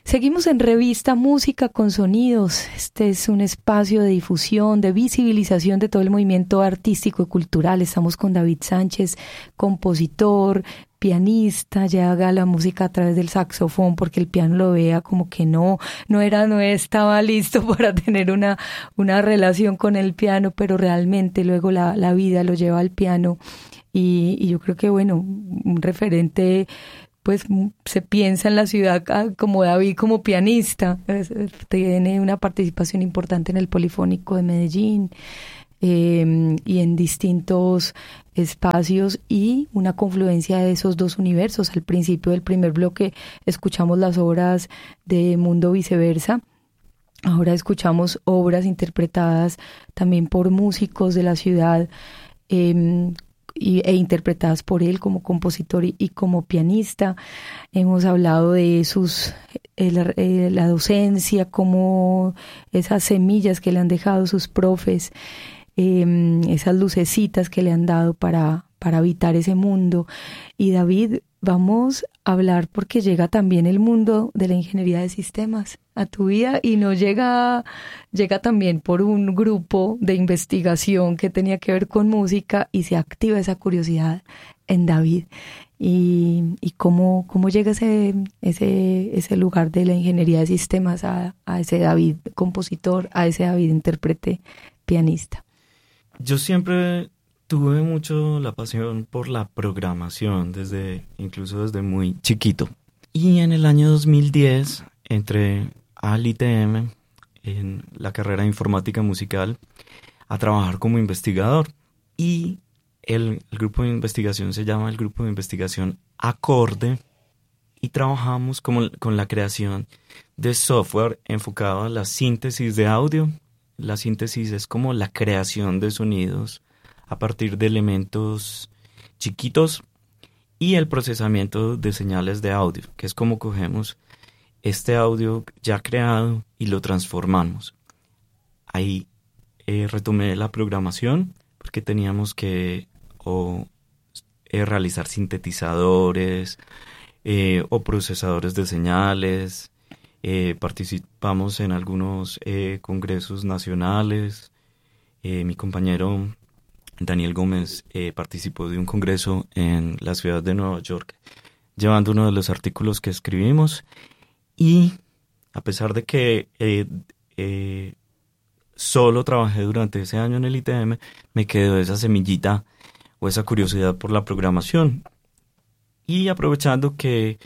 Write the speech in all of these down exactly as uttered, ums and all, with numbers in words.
Seguimos en Revista Música con Sonidos. Este es un espacio de difusión, de visibilización de todo el movimiento artístico y cultural. Estamos con David Sánchez, compositor, pianista, ya haga la música a través del saxofón, porque el piano lo vea como que no, no era, no estaba listo para tener una, una relación con el piano, pero realmente luego la, la vida lo lleva al piano y, y yo creo que bueno, un referente, pues se piensa en la ciudad como David como pianista, tiene una participación importante en el Polifónico de Medellín eh, y en distintos espacios y una confluencia de esos dos universos. Al principio del primer bloque escuchamos las obras de Mundo Viceversa, ahora escuchamos obras interpretadas también por músicos de la ciudad, eh, Y, e interpretadas por él como compositor y, y como pianista. Hemos hablado de sus eh, la, eh, la docencia, como esas semillas que le han dejado sus profes, eh, esas lucecitas que le han dado para, para habitar ese mundo. Y David, vamos a hablar porque llega también el mundo de la ingeniería de sistemas a tu vida y no llega, llega también por un grupo de investigación que tenía que ver con música y se activa esa curiosidad en David. Y, y cómo, cómo llega ese, ese, ese lugar de la ingeniería de sistemas a, a ese David compositor, a ese David intérprete pianista. Yo siempre tuve mucho la pasión por la programación, desde incluso desde muy chiquito. Y en el año dos mil diez entré al I T M, en la carrera de informática musical, a trabajar como investigador. Y el, el grupo de investigación se llama el Grupo de Investigación Acorde, y trabajamos como, con la creación de software enfocado a la síntesis de audio. La síntesis es como la creación de sonidos a partir de elementos chiquitos y el procesamiento de señales de audio, que es como cogemos este audio ya creado y lo transformamos. Ahí eh, retomé la programación porque teníamos que o, eh, realizar sintetizadores eh, o procesadores de señales. Eh, participamos en algunos eh, congresos nacionales. Eh, mi compañero Daniel Gómez eh, participó de un congreso en la ciudad de Nueva York, llevando uno de los artículos que escribimos. Y a pesar de que eh, eh, solo trabajé durante ese año en el I T M, me quedó esa semillita o esa curiosidad por la programación. Y aprovechando que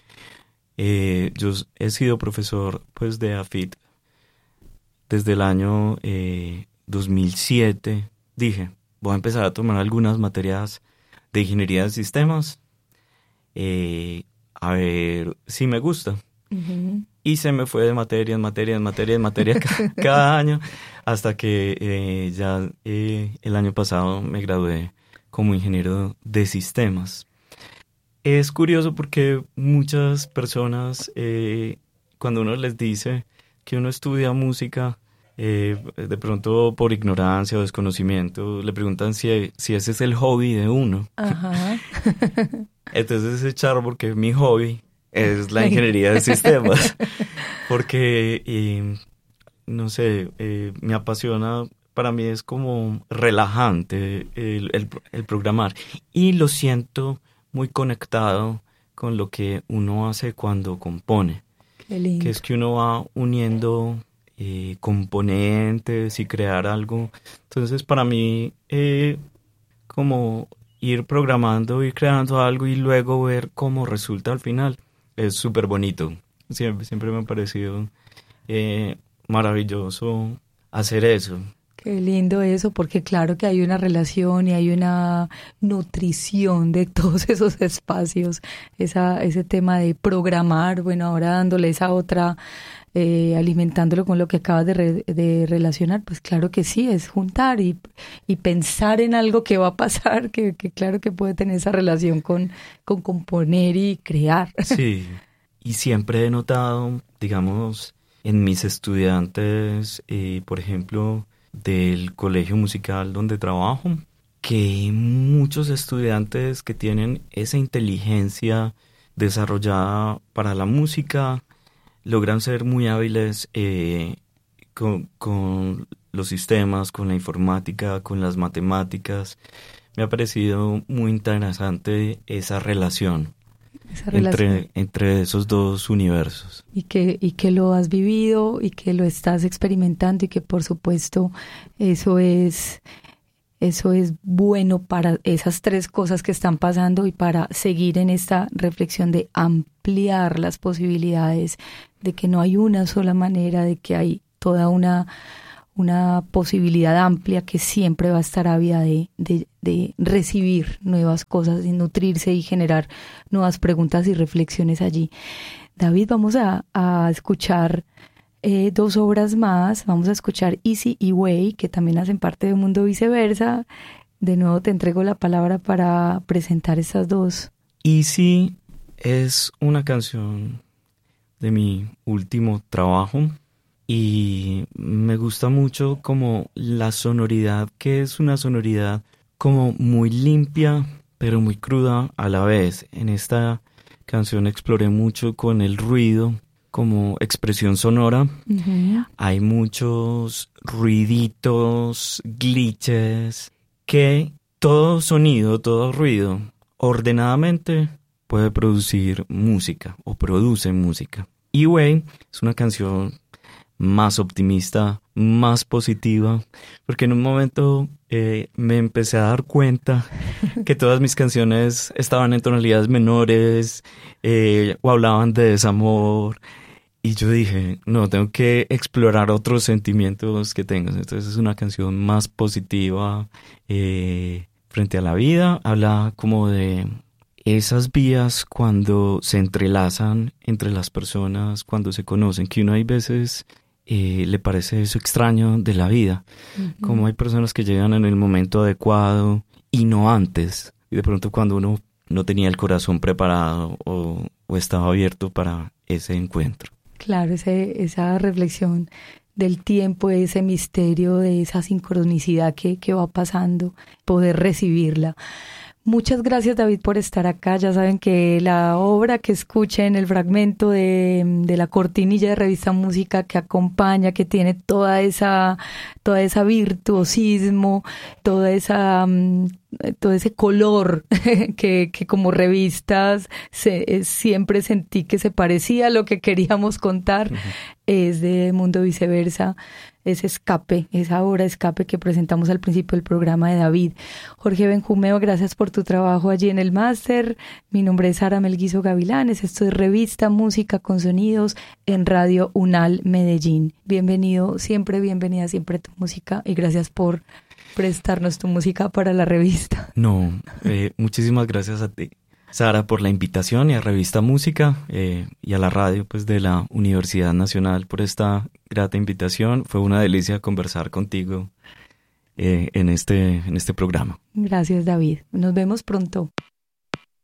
eh, yo he sido profesor pues, de A F I T desde el año eh, dos mil siete, dije, voy a empezar a tomar algunas materias de ingeniería de sistemas, eh, a ver si me gusta. Uh-huh. Y se me fue de materia en materia, en materia, en materia cada, cada año, hasta que eh, ya eh, el año pasado me gradué como ingeniero de sistemas. Es curioso porque muchas personas, eh, cuando uno les dice que uno estudia música, eh, de pronto por ignorancia o desconocimiento, le preguntan si, si ese es el hobby de uno. Ajá. Entonces es charro porque mi hobby es la ingeniería de sistemas, porque, eh, no sé, eh, me apasiona, para mí es como relajante el, el, el programar, y lo siento muy conectado con lo que uno hace cuando compone. Qué lindo. Que es que uno va uniendo eh, componentes y crear algo. Entonces para mí, eh, como ir programando, ir creando algo y luego ver cómo resulta al final, es súper bonito. Siempre, siempre me ha parecido eh, maravilloso hacer eso. Qué lindo eso, porque claro que hay una relación y hay una nutrición de todos esos espacios, esa, ese tema de programar, bueno, ahora dándole esa otra, eh, alimentándolo con lo que acabas de, re, de relacionar, pues claro que sí, es juntar y, y pensar en algo que va a pasar, que, que claro que puede tener esa relación con, con componer y crear. Sí, y siempre he notado, digamos, en mis estudiantes, eh, por ejemplo, del colegio musical donde trabajo, que muchos estudiantes que tienen esa inteligencia desarrollada para la música logran ser muy hábiles eh, con, con los sistemas, con la informática, con las matemáticas. Me ha parecido muy interesante esa relación, esa relación. Entre, entre esos dos universos. Y que, y que lo has vivido y que lo estás experimentando y que por supuesto eso es... Eso es bueno para esas tres cosas que están pasando y para seguir en esta reflexión de ampliar las posibilidades, de que no hay una sola manera, de que hay toda una, una posibilidad amplia que siempre va a estar ávida de, de, de recibir nuevas cosas, de nutrirse y generar nuevas preguntas y reflexiones allí. David, vamos a, a escuchar Eh, dos obras más. Vamos a escuchar Easy y Way, que también hacen parte de Mundo Viceversa. De nuevo te entrego la palabra para presentar estas dos. Easy es una canción de mi último trabajo y me gusta mucho como la sonoridad, que es una sonoridad como muy limpia pero muy cruda a la vez. En esta canción exploré mucho con el ruido como expresión sonora. Uh-huh. Hay muchos ruiditos, glitches, que todo sonido, todo ruido, ordenadamente puede producir música o produce música. E-Way es una canción más optimista, más positiva, porque en un momento eh, me empecé a dar cuenta que todas mis canciones estaban en tonalidades menores eh, o hablaban de desamor. Y yo dije, no, tengo que explorar otros sentimientos que tengo. Entonces es una canción más positiva eh, frente a la vida. Habla como de esas vías cuando se entrelazan entre las personas, cuando se conocen, que uno hay veces eh, le parece eso extraño de la vida. Uh-huh. Como hay personas que llegan en el momento adecuado y no antes. Y de pronto cuando uno no tenía el corazón preparado o, o estaba abierto para ese encuentro. Claro, ese, esa reflexión del tiempo, de ese misterio, de esa sincronicidad que, que va pasando, poder recibirla. Muchas gracias, David, por estar acá. Ya saben que la obra que escuchen, el fragmento de, de la cortinilla de Revista Música que acompaña, que tiene toda esa, toda esa virtuosismo, toda esa... Um, todo ese color que, que como revistas se, eh, siempre sentí que se parecía a lo que queríamos contar, uh-huh. Es de Mundo Viceversa, ese escape, esa obra escape que presentamos al principio del programa de David. Jorge Benjumeo, gracias por tu trabajo allí en el máster. Mi nombre es Sara Melguizo Gavilanes, esto es Revista Música con Sonidos en Radio UNAL Medellín. Bienvenido, siempre bienvenida, siempre tu música y gracias por prestarnos tu música para la revista. No, eh, muchísimas gracias a ti, Sara, por la invitación y a Revista Música eh, y a la radio pues de la Universidad Nacional por esta grata invitación. Fue una delicia conversar contigo eh, en este, en este programa. Gracias, David. Nos vemos pronto.